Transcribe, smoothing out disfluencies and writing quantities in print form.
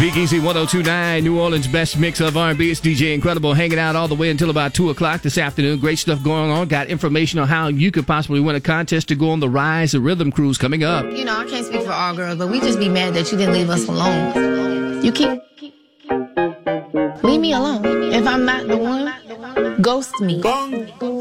VKC 1029, New Orleans' best mix of R&B. It's DJ Incredible hanging out all the way until about 2 o'clock this afternoon. Great stuff going on. Got information on how you could possibly win a contest to go on the Rise of Rhythm cruise coming up. You know, I can't speak for all girls, but we just be mad that you didn't leave us alone. You keep... Leave me alone. If I'm not the one, ghost me.